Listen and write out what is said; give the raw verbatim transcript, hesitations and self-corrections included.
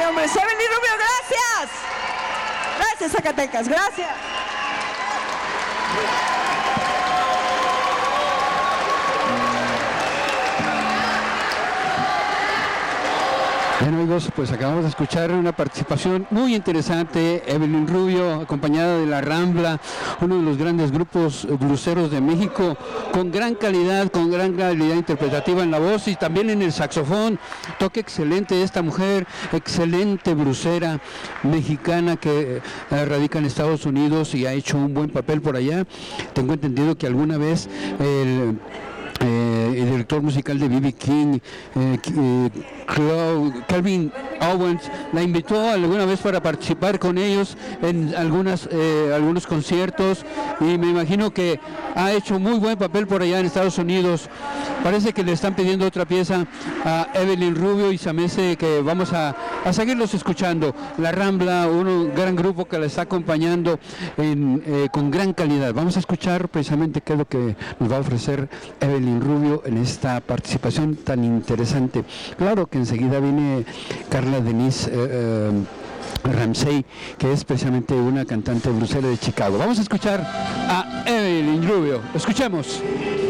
hombres. Evelyn Rubio, gracias. Gracias, Zacatecas, gracias. Bueno, amigos, pues acabamos de escuchar una participación muy interesante. Evelyn Rubio, acompañada de La Rambla, uno de los grandes grupos bluseros de México, con gran calidad, con gran calidad interpretativa en la voz y también en el saxofón. Toque excelente esta mujer, excelente blusera mexicana que eh, radica en Estados Unidos y ha hecho un buen papel por allá. Tengo entendido que alguna vez el... Eh, el director musical de B B King, eh, eh, Calvin Owens, la invitó alguna vez para participar con ellos en algunas, eh, algunos conciertos, y me imagino que ha hecho muy buen papel por allá en Estados Unidos. Parece que le están pidiendo otra pieza a Evelyn Rubio y se me hace que vamos a, a seguirlos escuchando. La Rambla, un gran grupo que la está acompañando en, eh, con gran calidad. Vamos a escuchar precisamente qué es lo que nos va a ofrecer Evelyn Rubio en esta participación tan interesante. Claro que enseguida viene Carla Denise eh, eh, Ramsey, que es precisamente una cantante blusera de Chicago. Vamos a escuchar a Evelyn Rubio. Escuchemos.